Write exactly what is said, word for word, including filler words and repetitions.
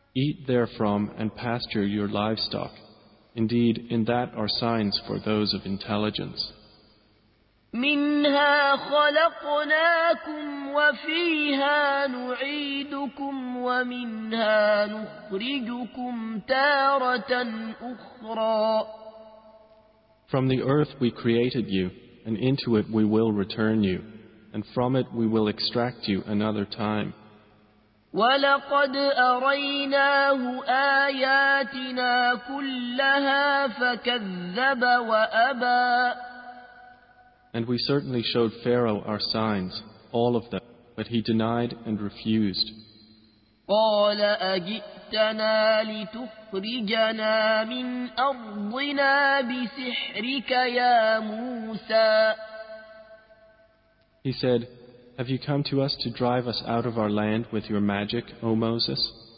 Eat therefrom and pasture your livestock. Indeed, in that are signs for those of intelligence. منها خلقناكم وفيها نعيدكم ومنها نخرجكم تارة أخرى. From the earth we created you, and into it we will return you, and from it we will extract you another time. وَلَقَدْ أَرَيْنَاهُ آيَاتِنَا كُلَّهَا فَكَذَّبَ وَأَبَى. And we certainly showed Pharaoh our signs, all of them, but he denied and refused. قَالَ أَجِئْتَنَا لِتُخْرِجَنَا مِنْ أَرْضِنَا بِسِحْرِكَ يَا مُوسَى. He said, Have you come to us to drive us out of our land with your magic, O Moses?